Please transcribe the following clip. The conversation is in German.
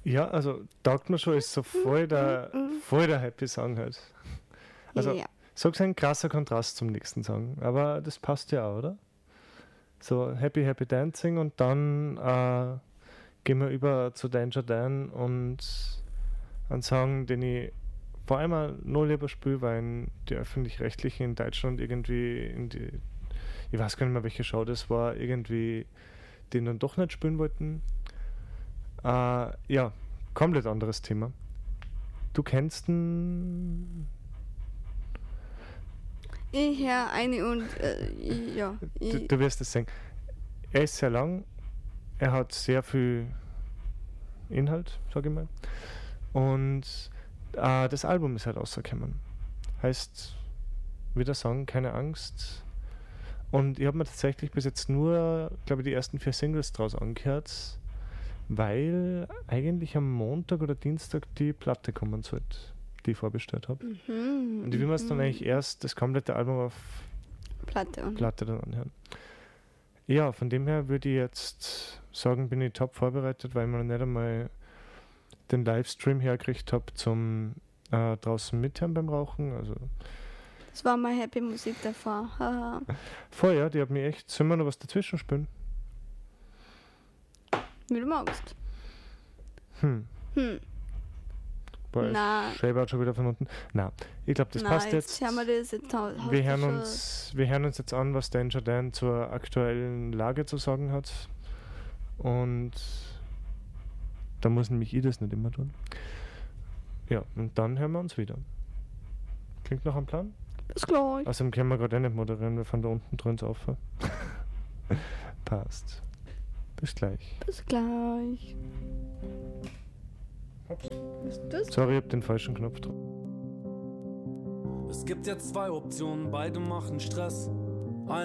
Ja, also taugt mir schon, ist so voll der Happy Song halt. Also, Ja. sag's ein krasser Kontrast zum nächsten Song, aber das passt ja auch, oder? So Happy Happy Dancing und dann gehen wir über zu Danger Dan und einen Song, den ich vor allem auch noch lieber spiele, weil die Öffentlich-Rechtlichen in Deutschland irgendwie ich weiß gar nicht mehr, welche Show das war, irgendwie den dann doch nicht spielen wollten. Ja, komplett anderes Thema. Du kennst ihn. Ich höre eine und ja. Du wirst es sehen. Er ist sehr lang, er hat sehr viel Inhalt, sage ich mal. Und das Album ist halt rausgekommen. Heißt, wie der Song, keine Angst. Und ich habe mir tatsächlich bis jetzt nur, glaube ich, die ersten 4 Singles draus angehört, weil eigentlich am Montag oder Dienstag die Platte kommen sollte, die ich vorbestellt habe. Und ich will mir es dann eigentlich erst das komplette Album auf Platte dann anhören. Ja, von dem her würde ich jetzt sagen, bin ich top vorbereitet, weil ich mir nicht einmal den Livestream hergekriegt habe zum draußen mithören beim Rauchen. Also Das war mal Happy Musik davor. vorher, die hat mich echt, sollen wir noch was dazwischen spielen? Wie du magst. Boah, Na. ich schreibe auch schon wieder von unten. Na, ich glaube, das passt jetzt. Hören wir das jetzt Wir hören uns jetzt an, was Danger Dan zur aktuellen Lage zu sagen hat. Und da muss nämlich ich das nicht immer tun. Ja, und dann hören wir uns wieder. Klingt nach einem Plan? Bis gleich. Außerdem können wir gerade nicht moderieren, wir von da unten drehen auf. Passt. Bis gleich. Bis gleich. Ist das? Sorry, ich hab den falschen Knopf drauf. Es gibt ja 2 Optionen, beide machen Stress.